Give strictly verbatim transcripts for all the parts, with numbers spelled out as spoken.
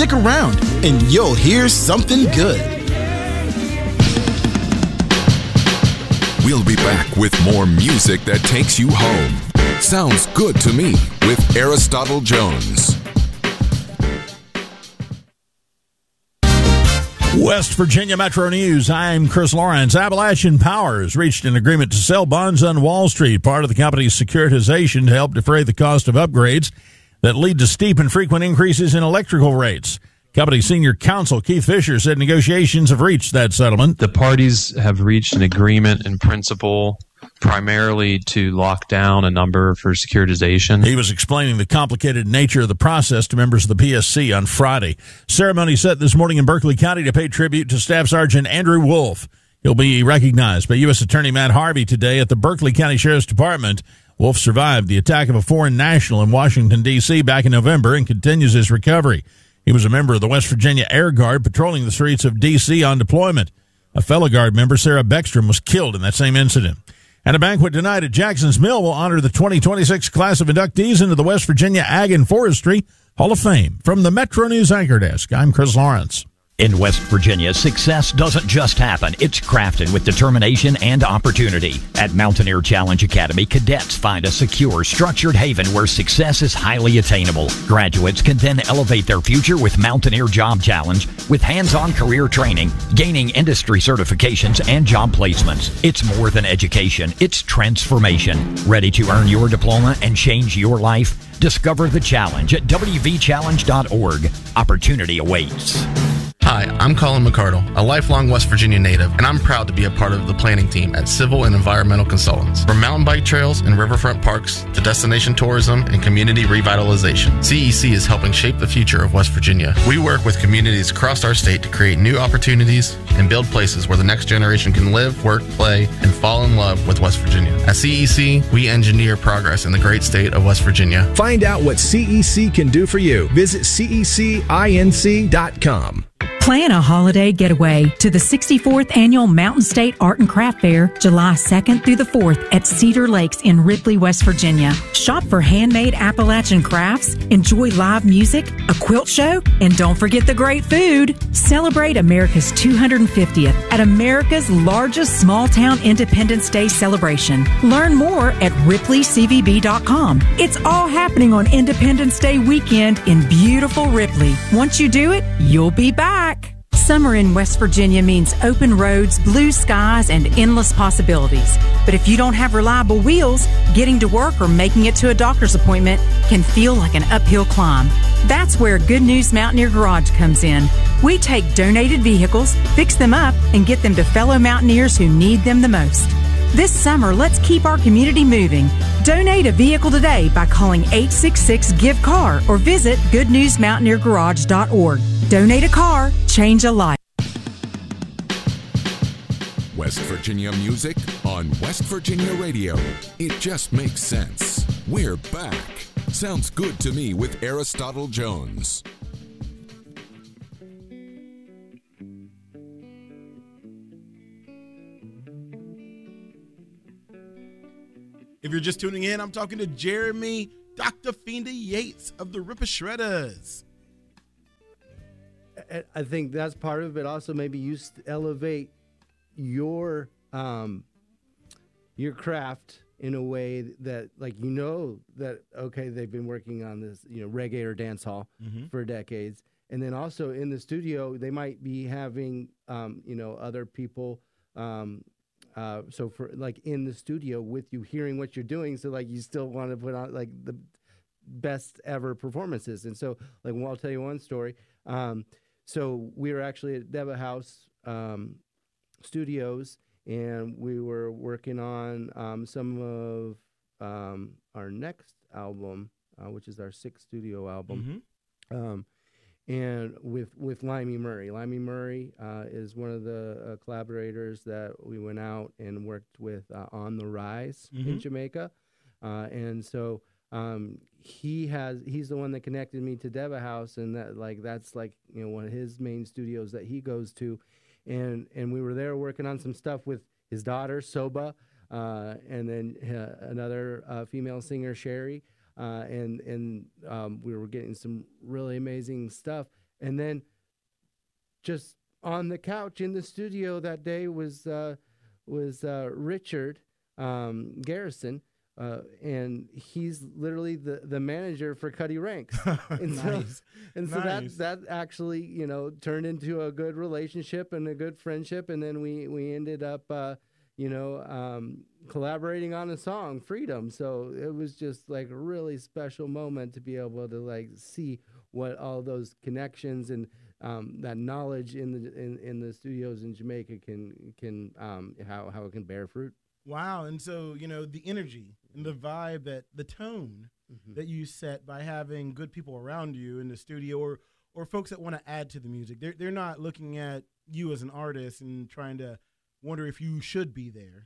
Stick around and you'll hear something good. We'll be back with more music that takes you home. Sounds good to me with Aristotle Jones. West Virginia Metro News. I'm Chris Lawrence. Appalachian Power has reached an agreement to sell bonds on Wall Street, part of the company's securitization to help defray the cost of upgrades that lead to steep and frequent increases in electrical rates. Company senior counsel Keith Fisher said negotiations have reached that settlement. The parties have reached an agreement in principle primarily to lock down a number for securitization. He was explaining the complicated nature of the process to members of the P S C on Friday. Ceremony set this morning in Berkeley County to pay tribute to Staff Sergeant Andrew Wolf. He'll be recognized by U S Attorney Matt Harvey today at the Berkeley County Sheriff's Department. Wolf survived the attack of a foreign national in Washington, D C back in November and continues his recovery. He was a member of the West Virginia Air Guard patrolling the streets of D C on deployment. A fellow Guard member, Sarah Beckstrom, was killed in that same incident. And a banquet tonight at Jackson's Mill will honor the twenty twenty-six class of inductees into the West Virginia Ag and Forestry Hall of Fame. From the Metro News Anchor Desk, I'm Chris Lawrence. In West Virginia, success doesn't just happen. It's crafted with determination and opportunity. At Mountaineer Challenge Academy, cadets find a secure, structured haven where success is highly attainable. Graduates can then elevate their future with Mountaineer Job Challenge, with hands-on career training, gaining industry certifications, and job placements. It's more than education. It's transformation. Ready to earn your diploma and change your life? Discover the challenge at w v challenge dot org. Opportunity awaits. Hi, I'm Colin McCardle, a lifelong West Virginia native, and I'm proud to be a part of the planning team at Civil and Environmental Consultants. From mountain bike trails and riverfront parks to destination tourism and community revitalization, C E C is helping shape the future of West Virginia. We work with communities across our state to create new opportunities and build places where the next generation can live, work, play, and fall in love with West Virginia. At C E C, we engineer progress in the great state of West Virginia. Find out what C E C can do for you. Visit C E C inc dot com. Plan a holiday getaway to the sixty-fourth Annual Mountain State Art and Craft Fair, July second through the fourth at Cedar Lakes in Ripley, West Virginia. Shop for handmade Appalachian crafts, enjoy live music, a quilt show, and don't forget the great food. Celebrate America's two hundred fiftieth at America's largest small-town Independence Day celebration. Learn more at ripley c v b dot com. It's all happening on Independence Day weekend in beautiful Ripley. Once you do it, you'll be back. Summer in West Virginia means open roads, blue skies, and endless possibilities. But if you don't have reliable wheels, getting to work or making it to a doctor's appointment can feel like an uphill climb. That's where Good News Mountaineer Garage comes in. We take donated vehicles, fix them up, and get them to fellow mountaineers who need them the most. This summer, let's keep our community moving. Donate a vehicle today by calling eight six six, G I V, C A R or visit good news mountaineer garage dot org. Donate a car, change a life. West Virginia music on West Virginia Radio. It just makes sense. We're back. Sounds good to me with Aristotle Jones. If you're just tuning in, I'm talking to Jeremy, Doctor Feendy Yates of the Ripper Shredders. I think that's part of it. Also, maybe you elevate your um, your craft in a way that, like, you know that, okay, they've been working on this, you know, reggae or dance hall mm-hmm. for decades. And then also in the studio, they might be having, um, you know, other people. Um, uh, so for like in the studio with you, hearing what you're doing. So like you still want to put on like the best ever performances. And so like, well, I'll tell you one story. Um, so we were actually at Deva House um, Studios, and we were working on um, some of um, our next album, uh, which is our sixth studio album. Mm-hmm. Um, and with with Limey Murray. Limey Murray uh, is one of the uh, collaborators that we went out and worked with uh, on the Rise mm-hmm. in Jamaica. Uh, and so um, he has he's the one that connected me to Deva House, and that like that's like you know one of his main studios that he goes to. And and we were there working on some stuff with his daughter, Soba, uh, and then uh, another uh, female singer, Sherry. Uh, and and um, we were getting some really amazing stuff. And then just on the couch in the studio that day was uh, was uh, Richard um, Garrison. Uh, and he's literally the, the manager for Cuddy Ranks. And nice. so, and so nice. that, that actually, you know, turned into a good relationship and a good friendship. And then we, we ended up, uh, you know, um, collaborating on a song, Freedom. So it was just like a really special moment to be able to like see what all those connections and um, that knowledge in the in, in the studios in Jamaica can can um, how how it can bear fruit. Wow. And so, you know, the energy and the vibe, that the tone mm-hmm. that you set by having good people around you in the studio, or or folks that want to add to the music. They're, they're not looking at you as an artist and trying to wonder if you should be there.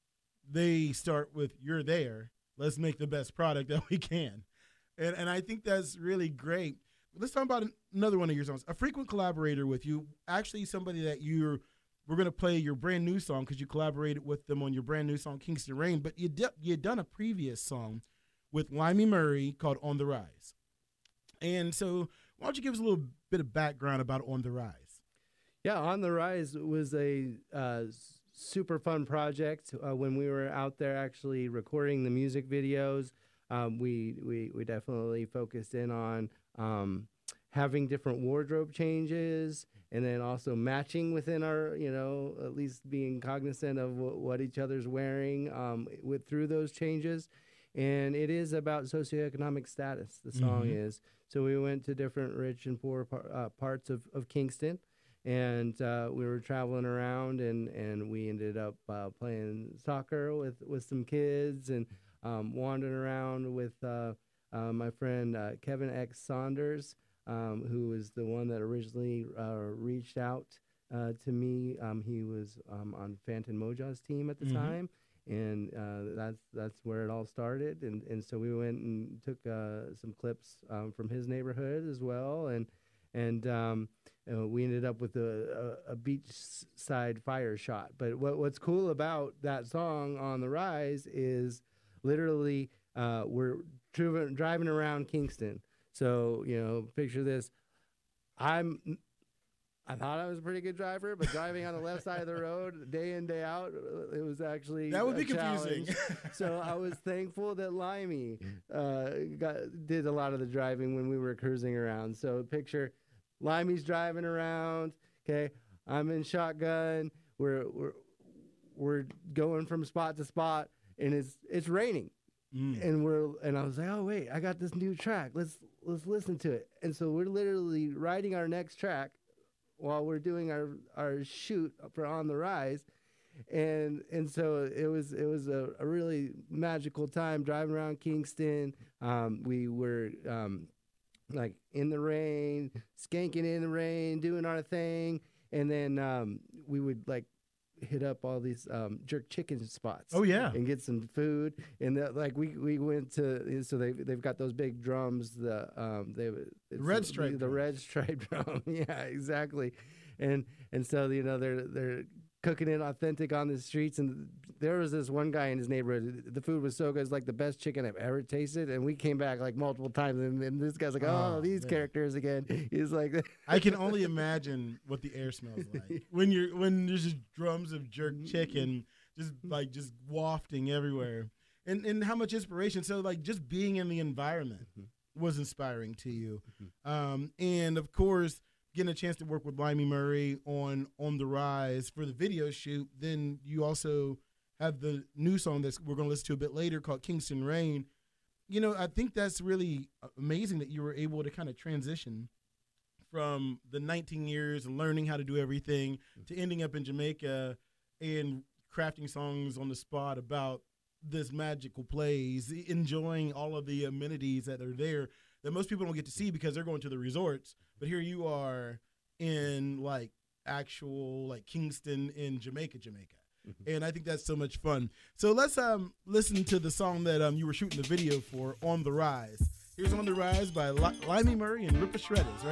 They start with, you're there. Let's make the best product that we can. And, and I think that's really great. Let's talk about another one of your songs. A frequent collaborator with you, actually somebody that you're We're going to play your brand new song because you collaborated with them on your brand new song, Kingston Rain. But you di- you had done a previous song with Limey Murray called On the Rise. And so why don't you give us a little bit of background about On the Rise? Yeah, On the Rise was a uh, super fun project. Uh, when we were out there actually recording the music videos, um, we, we, we definitely focused in on um, having different wardrobe changes, and then also matching within our, you know, at least being cognizant of w- what each other's wearing um, with through those changes. And it is about socioeconomic status, the song mm-hmm. is. So we went to different rich and poor par- uh, parts of, of Kingston, and uh, we were traveling around, and, and we ended up uh, playing soccer with, with some kids, and um, wandering around with uh, uh, my friend uh, Kevin X. Saunders, Um, who was the one that originally uh, reached out uh, to me. Um, he was um, on Fanton Moja's team at the mm-hmm. time, and uh, that's that's where it all started. And, and so we went and took uh, some clips um, from his neighborhood as well, and and um, uh, we ended up with a, a, a beachside fire shot. But what what's cool about that song, On the Rise, is literally uh, we're dri- driving around Kingston. So, you know, picture this. I'm, I thought I was a pretty good driver, but driving on the left side of the road day in, day out, it was actually that would a be confusing. So I was thankful that Limey uh, got, did a lot of the driving when we were cruising around. So picture Limey's driving around. Okay, I'm in shotgun. We're we're we're going from spot to spot, and it's it's raining. Mm. And we're and I was like, oh wait, I got this new track. Let's let's listen to it. And so we're literally writing our next track while we're doing our, our shoot for On the Rise, and and so it was it was a, a really magical time driving around Kingston. Um, we were um, like in the rain, skanking in the rain, doing our thing, and then um, we would like hit up all these um, jerk chicken spots. Oh yeah, and get some food. And the, like we, we went to so they they've got those big drums. The um they the red stripe the, the red stripe drum. Yeah, exactly. And and so you know they're they're cooking it authentic on the streets. And there was this one guy in his neighborhood. The food was so good. It's like the best chicken I've ever tasted. And we came back like multiple times. And, and this guy's like, oh, oh these man. characters again. He's like, I can only imagine what the air smells like when you're when there's just drums of jerk chicken, just like just wafting everywhere. And and how much inspiration. So like just being in the environment mm-hmm. was inspiring to you. Mm-hmm. Um, and of course, getting a chance to work with Limey Murray on On the Rise for the video shoot. Then you also have the new song that we're going to listen to a bit later called Kingston Rain. You know, I think that's really amazing that you were able to kind of transition from the nineteen years and learning how to do everything to ending up in Jamaica and crafting songs on the spot about this magical place, enjoying all of the amenities that are there that most people don't get to see because they're going to the resorts. But here you are in like actual like Kingston in Jamaica, Jamaica. Mm-hmm. And I think that's so much fun. So let's um listen to the song that um you were shooting the video for, On the Rise. Here's On the Rise by Limey Murray and Ripper Shredders. Right?